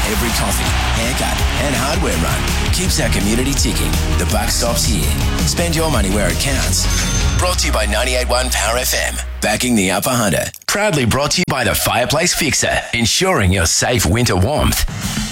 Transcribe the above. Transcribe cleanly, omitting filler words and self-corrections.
Every coffee, haircut and hardware run keeps our community ticking. The buck stops here. Spend your money where it counts. Brought to you by 98.1 Power FM. Backing the Upper Hunter. Proudly brought to you by the Fireplace Fixer. Ensuring your safe winter warmth.